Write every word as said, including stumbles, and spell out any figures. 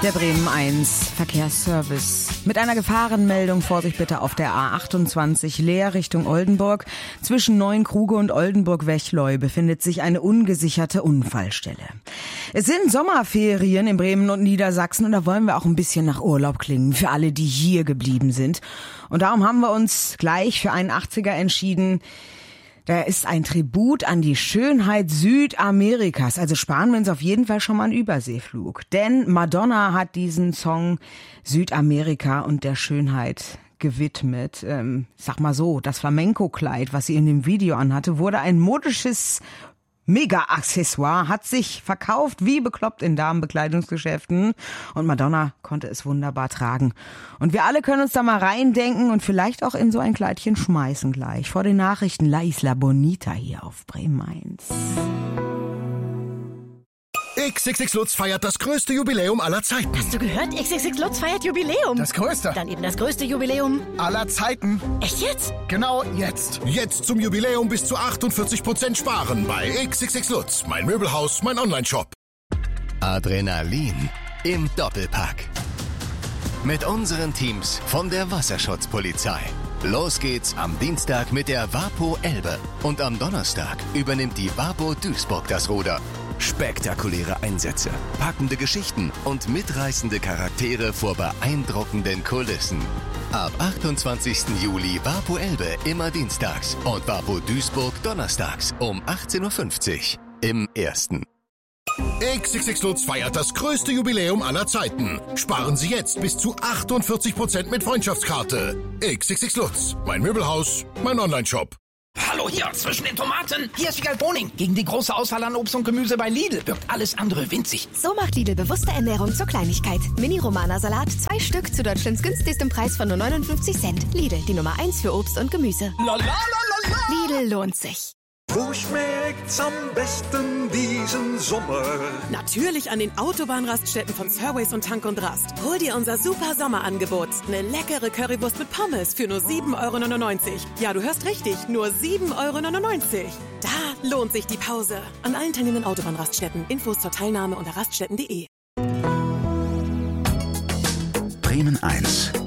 Der Bremen eins Verkehrsservice. Mit einer Gefahrenmeldung, Vorsicht bitte auf der A achtundzwanzig Leer Richtung Oldenburg. Zwischen Neuenkruge und Oldenburg-Wechleu befindet sich eine ungesicherte Unfallstelle. Es sind Sommerferien in Bremen und Niedersachsen und da wollen wir auch ein bisschen nach Urlaub klingen für alle, die hier geblieben sind. Und darum haben wir uns gleich für einen achtziger entschieden. Da ist ein Tribut an die Schönheit Südamerikas. Also sparen wir uns auf jeden Fall schon mal einen Überseeflug. Denn Madonna hat diesen Song Südamerika und der Schönheit gewidmet. Ähm, sag mal so, das Flamenco-Kleid, was sie in dem Video anhatte, wurde ein modisches Mega-Accessoire, hat sich verkauft wie bekloppt in Damenbekleidungsgeschäften und Madonna konnte es wunderbar tragen. Und wir alle können uns da mal reindenken und vielleicht auch in so ein Kleidchen schmeißen gleich. Vor den Nachrichten La Isla Bonita hier auf Bremen eins. X X X Lutz feiert das größte Jubiläum aller Zeiten. Hast du gehört? X X X Lutz feiert Jubiläum. Das größte. Dann eben das größte Jubiläum aller Zeiten. Echt jetzt? Genau jetzt. Jetzt zum Jubiläum bis zu achtundvierzig Prozent sparen bei X X X Lutz. Mein Möbelhaus, mein Onlineshop. Adrenalin im Doppelpack. Mit unseren Teams von der Wasserschutzpolizei. Los geht's am Dienstag mit der Vapo Elbe. Und am Donnerstag übernimmt die Vapo Duisburg das Ruder. Spektakuläre Einsätze, packende Geschichten und mitreißende Charaktere vor beeindruckenden Kulissen. Ab achtundzwanzigsten Juli Vapo Elbe immer dienstags und Vapo Duisburg donnerstags um achtzehn Uhr fünfzig im Ersten. X X X Lutz feiert das größte Jubiläum aller Zeiten. Sparen Sie jetzt bis zu achtundvierzig Prozent mit Freundschaftskarte. X X X Lutz, mein Möbelhaus, mein Onlineshop. Hallo hier zwischen den Tomaten. Hier ist Wiegald Boning. Gegen die große Auswahl an Obst und Gemüse bei Lidl wirkt alles andere winzig. So macht Lidl bewusste Ernährung zur Kleinigkeit. Mini-Romana-Salat, zwei Stück zu Deutschlands günstigstem Preis von nur neunundfünfzig Cent. Lidl, die Nummer eins für Obst und Gemüse. La, la, la, la, la. Lidl lohnt sich. Wo schmeckt's am besten diesen Sommer? Natürlich an den Autobahnraststätten von Surways und Tank und Rast. Hol dir unser super Sommerangebot. Eine leckere Currywurst mit Pommes für nur sieben Euro neunundneunzig. Ja, du hörst richtig, nur sieben Euro neunundneunzig. Da lohnt sich die Pause. An allen teilnehmenden Autobahnraststätten. Infos zur Teilnahme unter raststätten punkt de. Bremen eins.